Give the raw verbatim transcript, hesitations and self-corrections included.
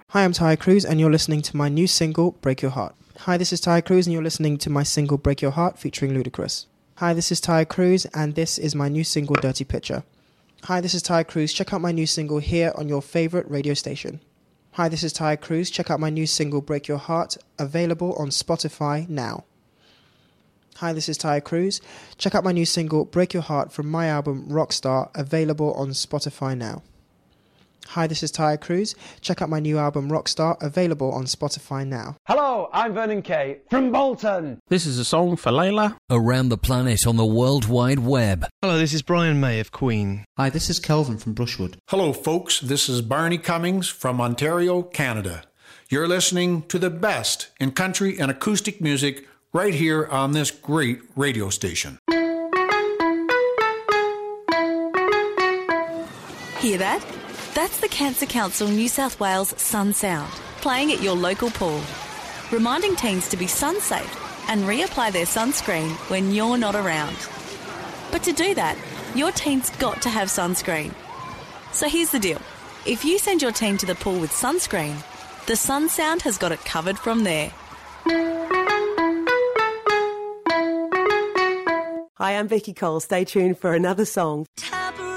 Hi, I'm Ty Cruz, and you're listening to my new single, Break Your Heart. Hi, this is Ty Cruz, and you're listening to my single, Break Your Heart, featuring Ludacris. Hi, this is Ty Cruz, and this is my new single, Dirty Picture. Hi, this is Ty Cruz. Check out my new single here on your favorite radio station. Hi, this is Ty Cruz. Check out my new single, Break Your Heart, available on Spotify now. Hi, this is Ty Cruz. Check out my new single, Break Your Heart, from my album, Rockstar, available on Spotify now. Hi, this is Ty Cruz. Check out my new album, Rockstar, available on Spotify now. Hello, I'm Vernon Kay from Bolton. This is a song for Layla. Around the planet on the World Wide Web. Hello, this is Brian May of Queen. Hi, this is Kelvin from Brushwood. Hello, folks. This is Barney Cummings from Ontario, Canada. You're listening to the best in country and acoustic music right here on this great radio station. Hear that? That's the Cancer Council New South Wales Sun Sound, playing at your local pool, reminding teens to be sun safe and reapply their sunscreen when you're not around. But to do that, your teen's got to have sunscreen. So here's the deal. If you send your teen to the pool with sunscreen, the Sun Sound has got it covered from there. Hi, I'm Becky Cole. Stay tuned for another song.